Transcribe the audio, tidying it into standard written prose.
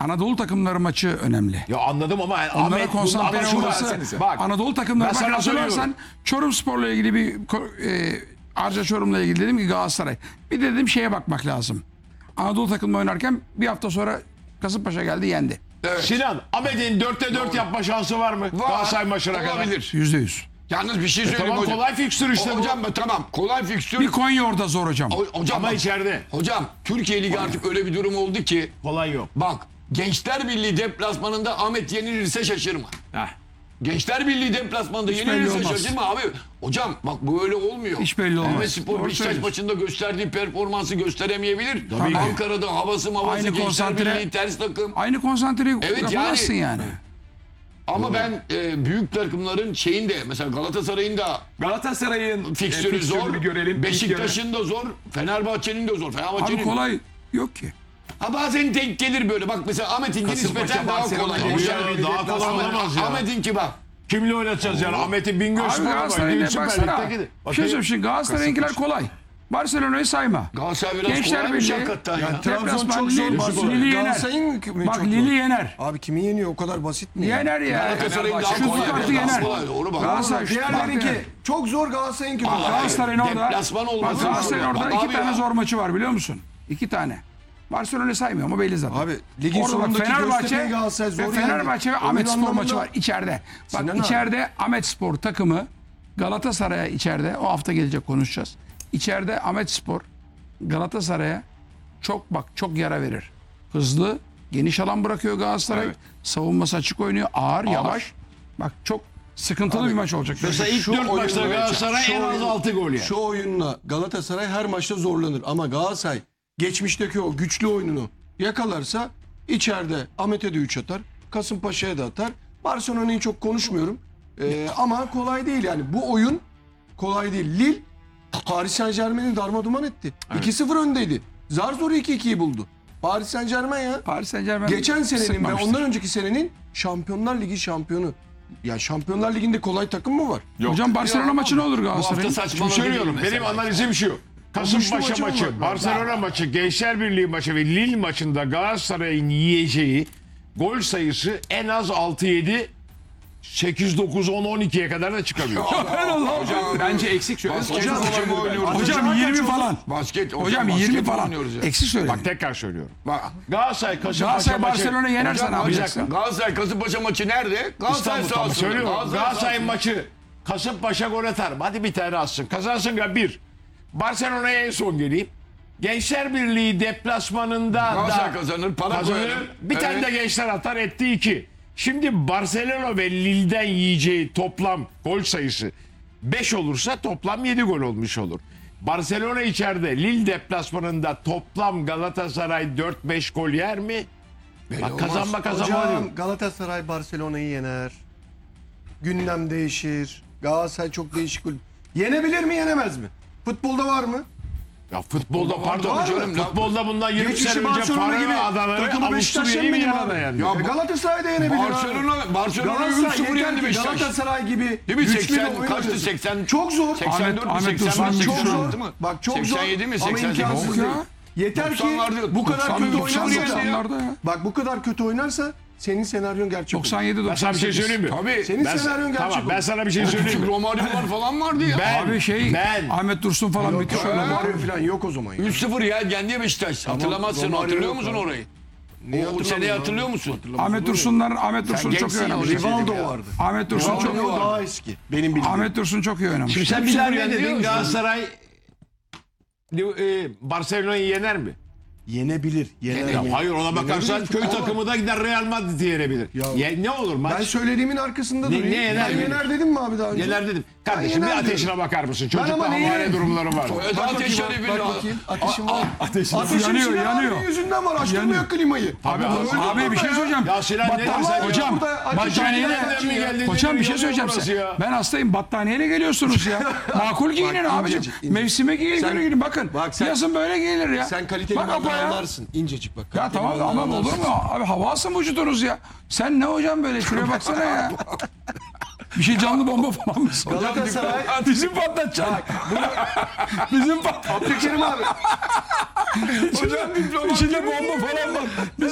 Anadolu takımları maçı önemli. Ya anladım ama Onlara Ahmet konsantre ama şu var. olması. Bak Anadolu takımları ben bak sana hatırlarsan söylüyorum. Çorumspor'la ilgili bir Arca Çorum'la ilgili dedim ki Galatasaray. Bir de dedim şeye bakmak lazım. Anadolu takımı oynarken bir hafta sonra Kasımpaşa geldi yendi. Sinan, Ahmet'in 4'te 4 yapma şansı var mı? Galatasaray maçına kadar. Olabilir. %100. Yalnız bir şey söyleyeyim Tamam hocam. kolay fikstür işte bu. Hocam tamam kolay fikstür. Bir Konya orada zor hocam. Hocam Ama bak, içeride. hocam Türkiye Ligi artık öyle bir durum oldu ki Kolay yok. bak Gençler Birliği deplasmanında Ahmet yenilirse şaşırma. Heh. Gençler Birliği deplasmanında belli yenilirse olmaz. şaşırma abi. Hocam bak bu öyle olmuyor. Hiç belli olmaz. Ahmet Spor Doğru Beşiktaş söylüyorsun. maçında gösterdiği performansı gösteremeyebilir. Tabii. Ankara'da havası Aynı Gençler konsantre- Birliği ters takım. Aynı konsantreyi Evet, yapamazsın yani. Ama ben büyük takımların şeyinde mesela Galatasaray'ın da Galatasaray'ın fikstürü zor. fikstürünü görelim. Beşiktaş'ın da zor. Fenerbahçe'nin de zor. Abi Fenerbahçe'nin kolay yok ki. Ha bazen denk gelir böyle. Bak mesela Ahmet'inki nispeten daha kolay. Ya, daha kolay olamaz ya. Ahmet'inki bak. Kimle oynatacağız yani? Ahmet'i Bingöl Abi Spor'a bak. Galatasaray'ın Süper baksana. Lig'deki de. Bir şey söyleyeyim şimdi Galatasaray'ınkiler kolay. Barcelona'yı sayma. Galatasaray biraz Gençler kolaymış Birliği. hakikaten ya. Trabzon Deplasman çok zor. Lille, Barcelona. Lille'i yener. Galatasaray'ın mı Bak çok Lille'i zor? yener. Abi kimi yeniyor? O kadar basit mi? Yener ya. Galatasaray'ın daha Şu kolay. tutardı Daha yener. kolay, doğru bak. Galatasaray şu tutardı yener. Diğerlerinki çok zor, Galatasaray'ınki kolay. Galatasaray'ın orada. Deplasman Bak olmaz. Galatasaray'ın orada Bak iki abi tane ya. zor maçı var biliyor musun? 2 tane. Barcelona'yı saymıyor ama belli zaten. Abi ligin Orada bak sonundaki Fenerbahçe Göztepe'yi Galatasaray zor ve Fenerbahçe ve yendi. Ahmet Oyun Spor anlamında- maçı var içeride. Bak Sinan abi. içeride Ahmet Spor takımı Galatasaray'a içeride o hafta gelecek konuşacağız. İçeride Ahmet Spor Galatasaray'a çok yara verir. Hızlı, geniş alan bırakıyor Galatasaray. Savunması açık oynuyor. Ağır, yavaş. Bak çok sıkıntılı bir maç olacak. Mesela ilk Şu 4 maçta oyunla- Galatasaray şu en az oyun- 6 gol yer. Şu oyunla Galatasaray her maçta zorlanır. Ama Galatasaray geçmişteki o güçlü oyununu yakalarsa içeride Ahmet'e de 3 atar. Kasımpaşa'ya da atar. Barcelona'yı çok konuşmuyorum. Ama kolay değil yani. Bu oyun kolay değil. Lille Paris Saint-Germain'i darmaduman etti. 2-0 öndeydi. Zar zor 2-2'yi buldu. Paris Saint-Germain ya. Paris Saint-Germain Geçen senenin ve sıkmamıştır. ondan önceki senenin Şampiyonlar Ligi şampiyonu. Ya Şampiyonlar Ligi'nde kolay takım mı var? Hocam Barcelona maçı ne olur Bu hafta Galatasaray'ın? Şimdi saçmaladı. söylüyorum. gibi Benim mesela. analizim şu. Güçlü Kasımpaşa maçı maçı, olmadı. Barcelona maçı, Gençler Birliği maçı ve Lille maçında Galatasaray'ın yiyeceği gol sayısı en az 6-7, 8-9-10-12'ye kadar da çıkabiliyor. Bence eksik şöyle. Hocam 20 falan. Basket, Hocam basket 20 falan. oynuyoruz ya. Eksik söyle. Bak tekrar söylüyorum. Bak, Galatasaray Kasımpaşa Galatasaray maçı. Barcelona yenersen ne hocam, yapacaksın? Galatasaray Kasımpaşa maçı nerede? Galatasaray İstanbul sahasında. söylüyorum. Galatasaray sahasında. maçı Kasımpaşa gol atar mı? Hadi bir tane atsın. Kazansın ya bir. Barcelona'ya en son geleyim. Gençler Birliği deplasmanında Galatasaray da kazanır, para kazanır. koyarım. Bir tane Evet. de Gençler atar, etti 2. Şimdi Barcelona ve Lille'den yiyeceği toplam gol sayısı 5 olursa toplam 7 gol olmuş olur. Barcelona içeride, Lille deplasmanında toplam Galatasaray 4-5 gol yer mi? Bak, kazanma diyor. Hocam Galatasaray Barcelona'yı yener. Gündem değişir. Galatasaray çok değişik. Yenebilir mi yenemez mi? Futbolda var mı? Ya futbolda pardon var mı? canım. Futbolda bundan 20 Geçmişi sene önce Barcelona gibi Faro adaları takımı Beşiktaş Avusturya'yı bir yenmedi mi arada abi? yendi. Ya Galatasaray da yenebilir abi. Barcelona Galatasaray 3-0 yeter yendi ki Beşiktaş. Galatasaray gibi Değil mi? güçlü 80 bir oyun kaçtı? oynuyorsun. 80 Çok zor. 84 Ahmet 80 Dursun'un var, çok 80 zor. değil mi? Bak çok 87 mi? zor ama 88 imkansız mi? değil. Yeter ki 90'lar bu kadar kötü 90'lar oynarsa. 90'larda ya. Bak bu kadar kötü oynarsa senin senaryon gerçek olur. 97 Ben sana bir şey 98. söyleyeyim mi? Tabii. Senin Ben, senaryon gerçek tamam, ben olur. sana bir şey söyleyeyim Küçük mi? Romario'lar falan vardı ya. Abi Ben Ahmet Dursun falan müthiş Öyle oynadı. Mario falan yok o zaman. Ya. 3-0 ya yendi ya Beşiktaş. Hatırlamazsın. Romario Hatırlıyor yok musun abi. orayı? Niye O seneyi hatırlamıyorum hatırlıyor abi? musun? Ahmet Dursun çok iyi gençsin oynamış. ya, Rivaldo vardı. Ahmet Dursun çok Rivaldo daha eski. Benim bildiğim. Ahmet Dursun çok iyi oynamış. Şimdi sen bir daha ne 3-0 dedin? yendi. Galatasaray Barcelona'yı yener mi? Yenebilir. Yener. Ya hayır, ona bakarsan Yenebilir. köy Ama takımı da gider Real Madrid'i yenebilir. Ne olur maç? Ben söylediğimin arkasında Ne- durayım. ne yener Ben mi? yener dedim mi abi daha önce? Yener dedim. Kardeşim bir yener ateşine diyorum. bakar mısın? Ben Çocukla ama neyi- havale durumları var. Evet, Bak ateş bakayım, yanıyor bak bakayım. Ateşim var. Ateşim yanıyor, Sinan yanıyor. abi yüzünden var. Açtırmıyor Yanıyor. klimayı. Abi bir şey söyleyeceğim. Ya Sinan ne Battaniye- diyorsun? Hocam Burada battaniyeyle ateşin mi geldi? hocam bir şey söyleyeceğim Burası size. ya. Ben hastayım battaniyeyle geliyorsunuz ya. Makul giyinin abicim. incecik. Mevsime giyinin. Bakın Bak sen- yazın böyle giyilir ya. Sen kaliteli Bak apa maldan ya. anlarsın. İncecik bak. Ya kaliteli tamam maldan ama olur anlarsın. mu? Abi hava alsın vücudunuz ya. Sen ne hocam böyle şuraya baksana ya. Bir şey canlı bomba falan mı? Galatasaray Bizim patlatacaksın. Bizim patlat. Abdülkerim abi. İçinde bomba falan var.